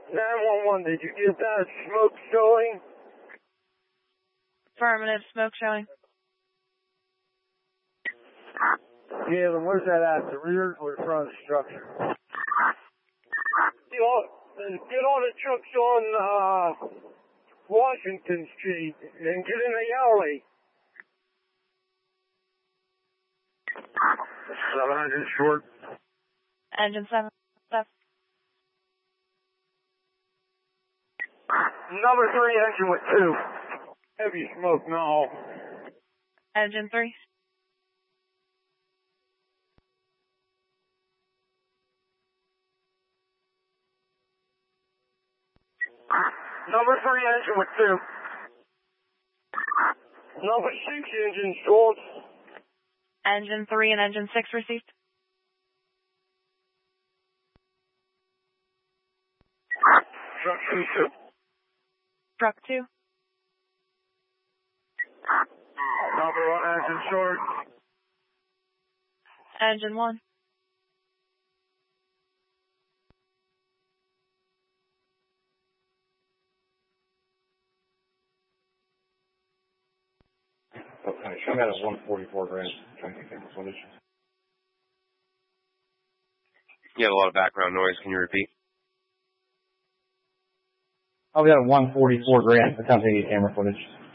911, did you get that smoke showing? Affirmative, smoke showing. Yeah, then where's that at? The rear or the front of the structure? Get on the trucks on Washington Street and get in the alley. 700 short. Engine 7. Number 3, engine with 2. Heavy smoke now. Engine 3. Number 3, engine with 2. Number 6, engine short. Engine 3 and engine 6 received. Truck 2. Truck 2. Number 1, engine short. Engine 1. Okay, show me that at 144 grand. Trying to get footage. You have a lot of background noise. Can you repeat? Oh, we got a 144 grand. That's how they need camera footage.